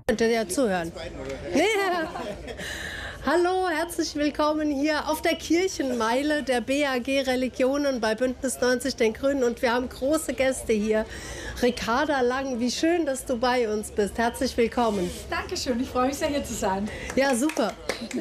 Könnt ihr ja zuhören. Nee. Hallo, herzlich willkommen hier auf der Kirchenmeile der BAG Religionen bei Bündnis 90 Den Grünen. Und wir haben große Gäste hier. Ricarda Lang, wie schön, dass du bei uns bist. Herzlich willkommen. Dankeschön, ich freue mich sehr, hier zu sein. Ja, super.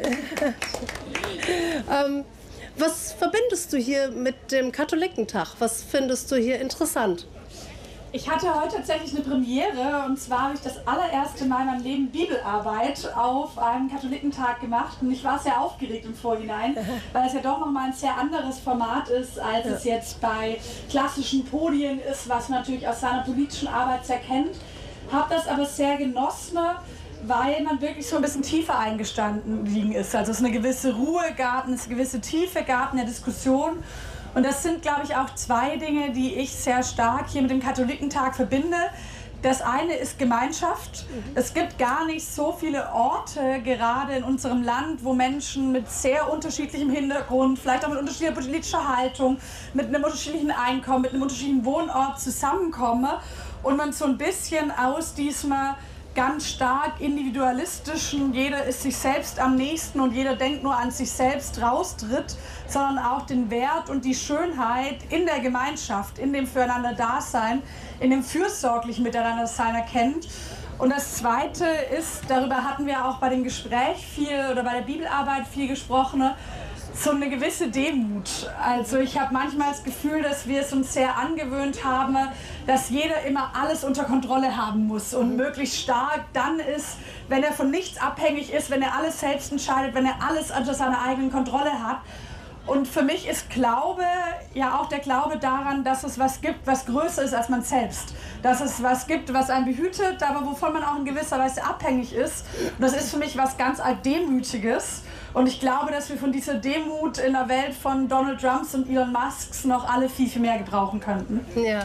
Was verbindest du hier mit dem Katholikentag? Was findest du hier interessant? Ich hatte heute tatsächlich eine Premiere, und zwar habe ich das allererste Mal in meinem Leben Bibelarbeit auf einem Katholikentag gemacht, und ich war sehr aufgeregt im Vorhinein, weil es ja doch nochmal ein sehr anderes Format ist, als es jetzt bei klassischen Podien ist, was man natürlich aus seiner politischen Arbeit sehr kennt. Habe das aber sehr genossen, weil man wirklich so ein bisschen tiefer eingestiegen ist. Also es eine gewisse Ruhe gab, eine gewisse Tiefe gab in der Diskussion. Und das sind, glaube ich, auch zwei Dinge, die ich sehr stark hier mit dem Katholikentag verbinde. Das eine ist Gemeinschaft. Es gibt gar nicht so viele Orte, gerade in unserem Land, wo Menschen mit sehr unterschiedlichem Hintergrund, vielleicht auch mit unterschiedlicher politischer Haltung, mit einem unterschiedlichen Einkommen, mit einem unterschiedlichen Wohnort zusammenkommen und man so ein bisschen aus diesem ganz stark individualistischen, jeder ist sich selbst am nächsten und jeder denkt nur an sich selbst, raustritt, sondern auch den Wert und die Schönheit in der Gemeinschaft, in dem Füreinander-Dasein, in dem fürsorglichen Miteinander-Sein erkennt. Und das Zweite ist, darüber hatten wir auch bei dem Gespräch viel oder bei der Bibelarbeit viel gesprochen, so eine gewisse Demut. Also ich habe manchmal das Gefühl, dass wir es uns sehr angewöhnt haben, dass jeder immer alles unter Kontrolle haben muss und möglichst stark dann ist, wenn er von nichts abhängig ist, wenn er alles selbst entscheidet, wenn er alles unter seiner eigenen Kontrolle hat. Und für mich ist Glaube ja auch der Glaube daran, dass es was gibt, was größer ist als man selbst. Dass es was gibt, was einen behütet, aber wovon man auch in gewisser Weise abhängig ist. Und das ist für mich was ganz arg Demütiges. Und ich glaube, dass wir von dieser Demut in der Welt von Donald Trumps und Elon Musks noch alle viel, viel mehr gebrauchen könnten. Ja.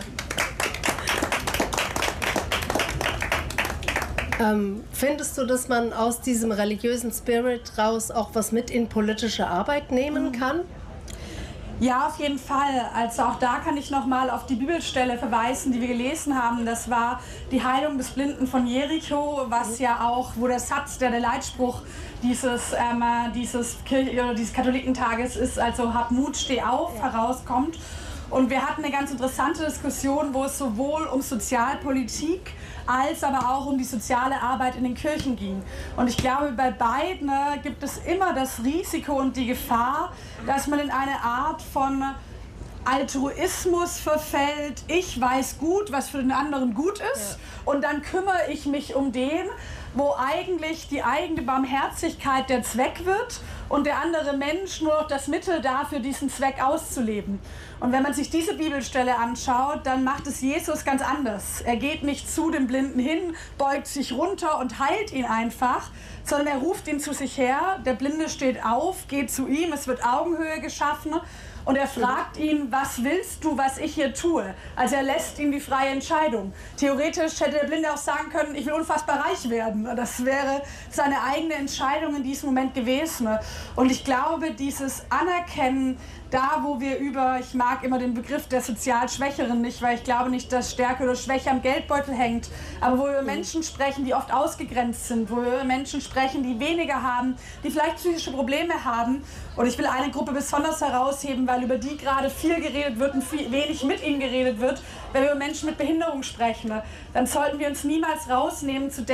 Findest du, dass man aus diesem religiösen Spirit raus auch was mit in politische Arbeit nehmen kann? Ja, auf jeden Fall. Also auch da kann ich nochmal auf die Bibelstelle verweisen, die wir gelesen haben. Das war die Heilung des Blinden von Jericho, was ja auch, wo der Satz, der Leitspruch dieses Katholikentages ist, also hab Mut, steh auf, herauskommt. Und wir hatten eine ganz interessante Diskussion, wo es sowohl um Sozialpolitik als aber auch um die soziale Arbeit in den Kirchen ging. Und ich glaube, bei beiden gibt es immer das Risiko und die Gefahr, dass man in eine Art von Altruismus verfällt. Ich weiß gut, was für den anderen gut ist, und dann kümmere ich mich um den, wo eigentlich die eigene Barmherzigkeit der Zweck wird und der andere Mensch nur noch das Mittel dafür, diesen Zweck auszuleben. Und wenn man sich diese Bibelstelle anschaut, dann macht es Jesus ganz anders. Er geht nicht zu dem Blinden hin, beugt sich runter und heilt ihn einfach, sondern er ruft ihn zu sich her. Der Blinde steht auf, geht zu ihm, es wird Augenhöhe geschaffen. Und er fragt ihn, was willst du, was ich hier tue? Also er lässt ihm die freie Entscheidung. Theoretisch hätte der Blinde auch sagen können, ich will unfassbar reich werden. Das wäre seine eigene Entscheidung in diesem Moment gewesen. Und ich glaube, dieses Anerkennen, da wo wir ich mag immer den Begriff der sozial Schwächeren nicht, weil ich glaube nicht, dass Stärke oder Schwäche am Geldbeutel hängt, aber wo wir über Menschen sprechen, die oft ausgegrenzt sind, wo wir über Menschen sprechen, die weniger haben, die vielleicht psychische Probleme haben. Und ich will eine Gruppe besonders herausheben, weil über die gerade viel geredet wird und wenig mit ihnen geredet wird. Wenn wir über Menschen mit Behinderung sprechen, dann sollten wir uns niemals rausnehmen zu denken,